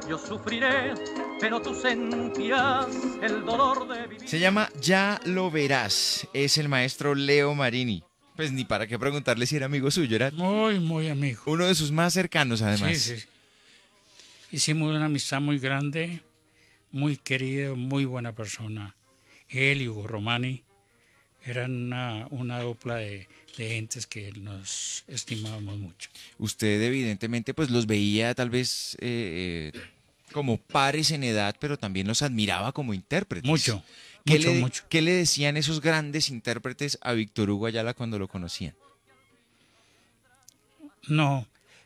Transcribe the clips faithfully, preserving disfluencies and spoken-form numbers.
Yo sufriré, pero tú sentirás el dolor de vivir. Se llama Ya lo verás. Es el maestro Leo Marini. Pues ni para qué preguntarle si era amigo suyo, era Muy, muy amigo. uno de sus más cercanos además. Sí, sí. Hicimos una amistad muy grande, muy querido, muy buena persona. Él y Hugo Romani eran una, una dupla de, de entes que nos estimábamos mucho. Usted evidentemente pues los veía tal vez eh, eh, como pares en edad, pero también los admiraba como intérpretes. Mucho, ¿Qué mucho, le, mucho. ¿Qué le decían esos grandes intérpretes a Víctor Hugo Ayala cuando lo conocían? No,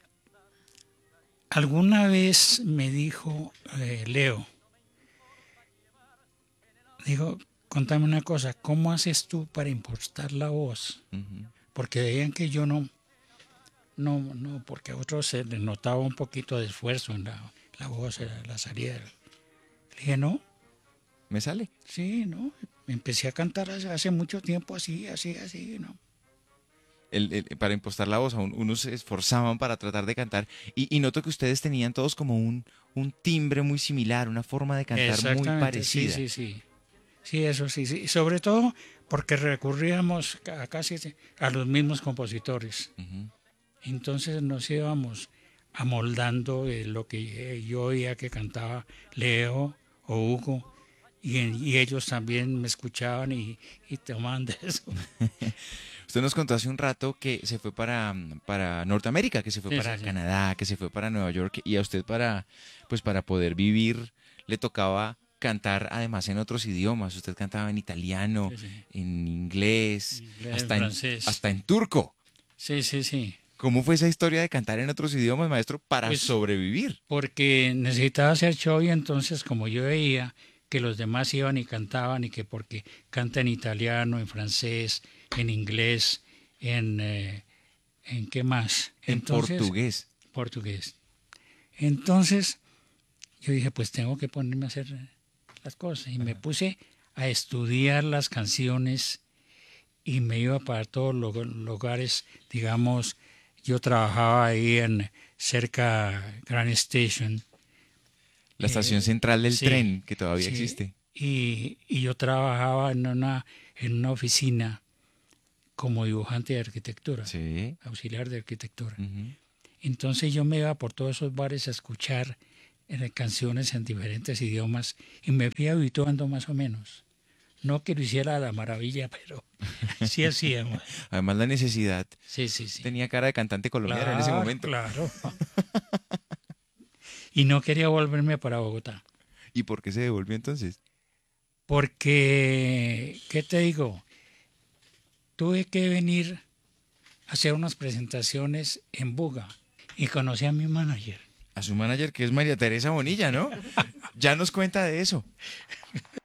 alguna vez me dijo eh, Leo, digo, contame una cosa, ¿cómo haces tú para impostar la voz? Ujú. Porque veían que yo no, no, no, porque a otros se les notaba un poquito de esfuerzo en la, la voz, en la salida. Le dije, no, ¿Me sale? sí, no. Empecé a cantar hace, hace mucho tiempo así, así, así, ¿no? El- el- para impostar la voz, aún unos se esforzaban para tratar de cantar. Y, y noto que ustedes tenían todos como un, un timbre muy similar, una forma de cantar muy Exactamente, sí, parecida. sí, sí. Sí, eso sí, sí. Y sobre todo porque recurríamos a casi a los mismos compositores. Ujú. Entonces nos íbamos amoldando de lo que eh, yo oía que cantaba Leo o Hugo. Y, y ellos también me escuchaban y, y tomaban de eso. Usted nos contó hace un rato que se fue para, para Norteamérica, que se fue Sí, para sí, sí. Canadá, que se fue para Nueva York, y a usted para, pues para poder vivir le tocaba cantar además en otros idiomas. Usted cantaba en italiano, Sí, sí. en inglés, Inglés, hasta en, francés. hasta en turco. Sí, sí, sí. ¿Cómo fue esa historia de cantar en otros idiomas, maestro, para Pues sobrevivir? porque necesitaba hacer show y entonces como yo veía que los demás iban y cantaban y que porque canta en italiano, en francés, en inglés, en, eh, ¿en qué más? En Entonces, portugués. portugués. Entonces yo dije, pues tengo que ponerme a hacer eh, las cosas y me puse a estudiar las canciones y me iba para todos los lugares, digamos, yo trabajaba ahí en cerca Grand Station. La estación Eh, central del sí, tren, que todavía sí. existe. Y, y yo trabajaba en una, en una oficina como dibujante de arquitectura, Sí. auxiliar de arquitectura. Ujú. Entonces yo me iba por todos esos bares a escuchar eh, canciones en diferentes idiomas y me fui habituando más o menos. No que lo hiciera a la maravilla, pero sí hacíamos. Además, la necesidad Sí, sí, sí. tenía cara de cantante colombiano en ese Claro, momento. claro. Y no quería volverme para Bogotá. ¿Y por qué se devolvió entonces? Porque, ¿qué te digo? Tuve que venir a hacer unas presentaciones en Buga y conocí a mi manager. A su manager, que es María Teresa Bonilla, ¿no? Ya nos cuenta de eso.